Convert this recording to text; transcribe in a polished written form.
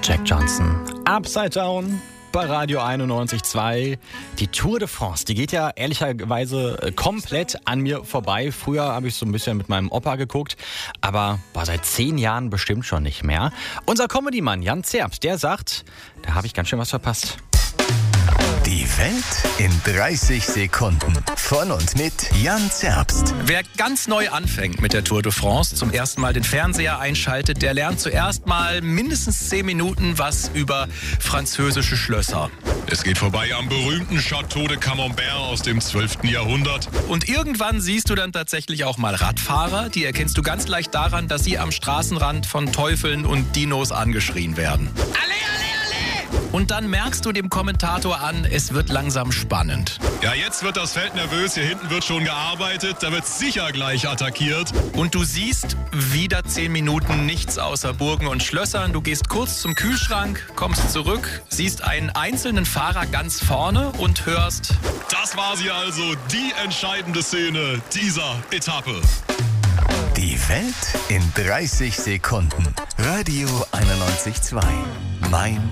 Jack Johnson. Upside Down bei Radio 91.2. Die Tour de France, die geht ja ehrlicherweise komplett an mir vorbei. Früher habe ich so ein bisschen mit meinem Opa geguckt, aber seit 10 Jahren bestimmt schon nicht mehr. Unser Comedy-Mann Jan Zerbst, der sagt, da habe ich ganz schön was verpasst. Die Welt in 30 Sekunden. Von und mit Jan Zerbst. Wer ganz neu anfängt mit der Tour de France, zum ersten Mal den Fernseher einschaltet, der lernt zuerst mal mindestens 10 Minuten was über französische Schlösser. Es geht vorbei am berühmten Château de Camembert aus dem 12. Jahrhundert. Und irgendwann siehst du dann tatsächlich auch mal Radfahrer. Die erkennst du ganz leicht daran, dass sie am Straßenrand von Teufeln und Dinos angeschrien werden. Und dann merkst du dem Kommentator an, es wird langsam spannend. Ja, jetzt wird das Feld nervös, hier hinten wird schon gearbeitet, da wird sicher gleich attackiert. Und du siehst wieder 10 Minuten nichts außer Burgen und Schlössern. Du gehst kurz zum Kühlschrank, kommst zurück, siehst einen einzelnen Fahrer ganz vorne und hörst: Das war sie also, die entscheidende Szene dieser Etappe. Die Welt in 30 Sekunden. Radio 91.2. Mein